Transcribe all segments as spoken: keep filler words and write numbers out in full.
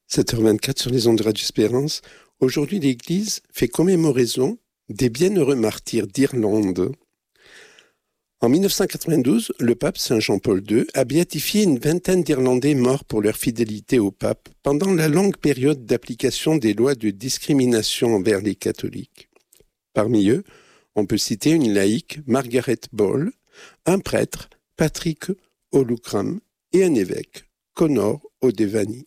sept heures vingt-quatre sur les ondes de Radio Espérance. Aujourd'hui, l'Église fait commémoraison des bienheureux martyrs d'Irlande. En mille neuf cent quatre-vingt-douze, le pape Saint Jean-Paul deux a béatifié une vingtaine d'Irlandais morts pour leur fidélité au pape pendant la longue période d'application des lois de discrimination envers les catholiques. Parmi eux, on peut citer une laïque, Margaret Ball, un prêtre, Patrick O'Loughran, et un évêque, Conor O'Devany.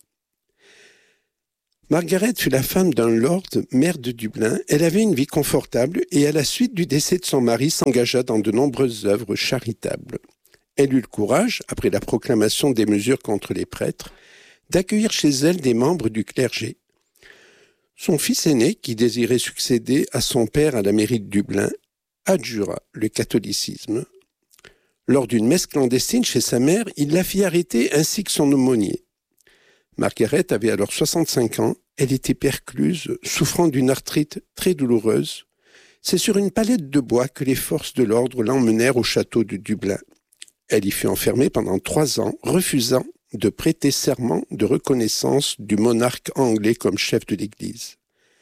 Margaret fut la femme d'un lord, maire de Dublin. Elle avait une vie confortable et à la suite du décès de son mari s'engagea dans de nombreuses œuvres charitables. Elle eut le courage, après la proclamation des mesures contre les prêtres, d'accueillir chez elle des membres du clergé. Son fils aîné, qui désirait succéder à son père à la mairie de Dublin, adjura le catholicisme. Lors d'une messe clandestine chez sa mère, il la fit arrêter ainsi que son aumônier. Margaret avait alors soixante-cinq ans, elle était percluse, souffrant d'une arthrite très douloureuse. C'est sur une palette de bois que les forces de l'ordre l'emmenèrent au château de Dublin. Elle y fut enfermée pendant trois ans, refusant de prêter serment de reconnaissance du monarque anglais comme chef de l'Église.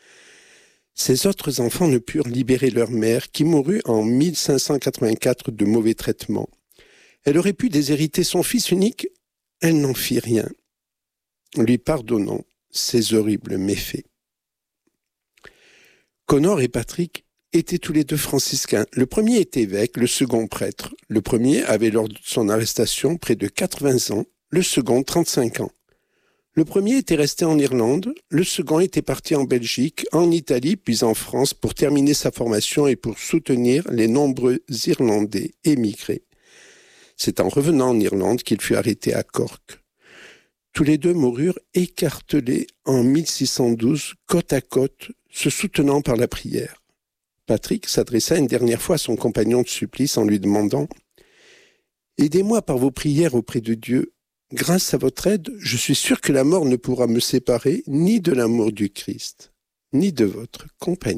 Ses autres enfants ne purent libérer leur mère, qui mourut en mille cinq cent quatre-vingt-quatre de mauvais traitements. Elle aurait pu déshériter son fils unique, elle n'en fit rien, lui pardonnant ses horribles méfaits. Conor et Patrick étaient tous les deux franciscains. Le premier était évêque, le second prêtre. Le premier avait lors de son arrestation près de quatre-vingts ans, le second trente-cinq ans. Le premier était resté en Irlande, le second était parti en Belgique, en Italie puis en France pour terminer sa formation et pour soutenir les nombreux Irlandais émigrés. C'est en revenant en Irlande qu'il fut arrêté à Cork. Tous les deux moururent écartelés en mille six cent douze, côte à côte, se soutenant par la prière. Patrick s'adressa une dernière fois à son compagnon de supplice en lui demandant « Aidez-moi par vos prières auprès de Dieu. Grâce à votre aide, je suis sûr que la mort ne pourra me séparer ni de l'amour du Christ, ni de votre compagnie. »